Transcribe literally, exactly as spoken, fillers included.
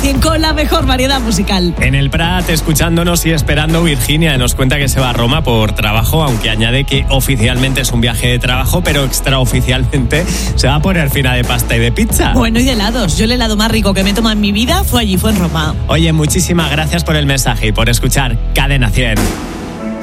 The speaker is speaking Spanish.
cien con la mejor variedad musical. En el Prat, escuchándonos y esperando, Virginia nos cuenta que se va a Roma por trabajo, aunque añade que oficialmente es un viaje de trabajo, pero extraoficialmente se va a poner fina de pasta y de pizza. Bueno, y de helados. Yo el helado más rico que me he tomado en mi vida fue allí, fue en Roma. Oye, muchísimas gracias por el mensaje y por escuchar Cadena cien.